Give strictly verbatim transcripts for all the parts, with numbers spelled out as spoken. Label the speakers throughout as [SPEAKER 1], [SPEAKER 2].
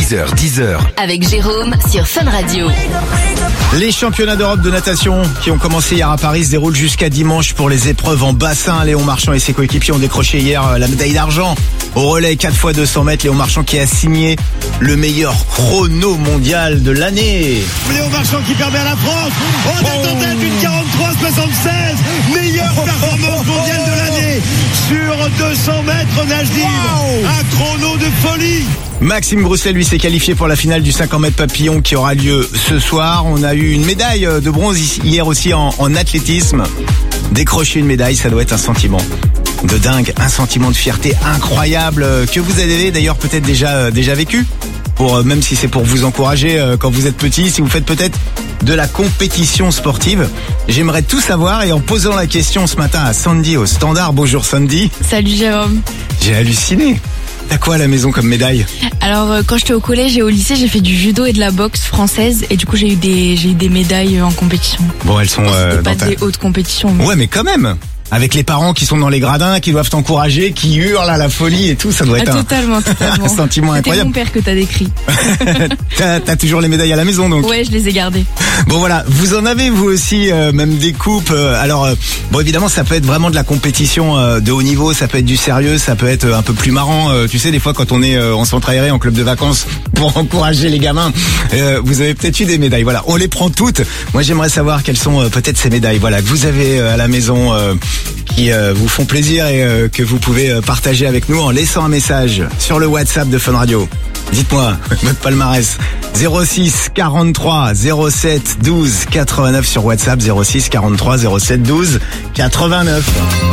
[SPEAKER 1] six heures dix heures.
[SPEAKER 2] Avec Jérôme sur Fun Radio.
[SPEAKER 3] Les championnats d'Europe de natation qui ont commencé hier à Paris se déroulent jusqu'à dimanche pour les épreuves en bassin. Léon Marchand et ses coéquipiers ont décroché hier la médaille d'argent au relais quatre fois deux cents mètres. Léon Marchand qui a signé le meilleur chrono mondial de l'année.
[SPEAKER 4] Léon Marchand qui permet à la France en tête en tête une quarante-trois soixante-seize, meilleure performance mondiale de l'année sur deux cents mètres nage libre. Wow. Un chrono de folie.
[SPEAKER 3] Maxime Grousset, lui, s'est qualifié pour la finale du cinquante mètres papillon qui aura lieu ce soir. On a eu une médaille de bronze hier aussi en, en athlétisme. Décrocher une médaille, ça doit être un sentiment de dingue, un sentiment de fierté incroyable que vous avez d'ailleurs peut-être déjà déjà vécu. Pour même si c'est pour vous encourager quand vous êtes petit, si vous faites peut-être de la compétition sportive. J'aimerais tout savoir et en posant la question ce matin à Sandy au standard. Bonjour Sandy.
[SPEAKER 5] Salut Jérôme.
[SPEAKER 3] J'ai halluciné. T'as quoi à la maison comme médaille?
[SPEAKER 5] Alors euh, quand j'étais au collège et au lycée, j'ai fait du judo et de la boxe française et du coup j'ai eu des j'ai eu des médailles en compétition.
[SPEAKER 3] Bon, elles sont euh,
[SPEAKER 5] C'était pas
[SPEAKER 3] dans ta...
[SPEAKER 5] des hautes compétitions. Mais...
[SPEAKER 3] Ouais, mais quand même. Avec les parents qui sont dans les gradins, qui doivent t'encourager, qui hurlent à la folie et tout, ça doit être
[SPEAKER 5] ah,
[SPEAKER 3] un,
[SPEAKER 5] totalement, totalement.
[SPEAKER 3] un sentiment incroyable.
[SPEAKER 5] C'était mon père que t'as décrit.
[SPEAKER 3] t'as, t'as toujours les médailles à la maison donc.
[SPEAKER 5] Ouais, je les ai gardées.
[SPEAKER 3] Bon voilà, vous en avez vous aussi, euh, même des coupes. Euh, alors euh, bon évidemment ça peut être vraiment de la compétition euh, de haut niveau, ça peut être du sérieux, ça peut être un peu plus marrant. Euh, tu sais des fois quand on est euh, en centre aéré, en club de vacances pour encourager les gamins, euh, vous avez peut-être eu des médailles. Voilà, on les prend toutes. Moi j'aimerais savoir quelles sont euh, peut-être ces médailles. Voilà que vous avez euh, à la maison. Euh, qui euh, vous font plaisir et euh, que vous pouvez euh, partager avec nous en laissant un message sur le WhatsApp de Fun Radio. Dites-moi votre palmarès. zéro six quarante-trois zéro sept douze quatre-vingt-neuf sur WhatsApp. Zéro six quarante-trois zéro sept douze quatre-vingt-neuf.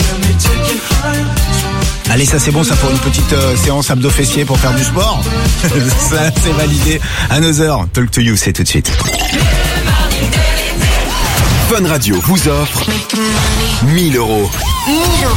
[SPEAKER 3] Allez, ça c'est bon, ça pour une petite euh, séance abdo-fessier pour faire du sport. Ça c'est validé. À nos heures, Talk to You, c'est tout de suite.
[SPEAKER 1] Fun Radio vous offre mille euros.
[SPEAKER 2] mille euros.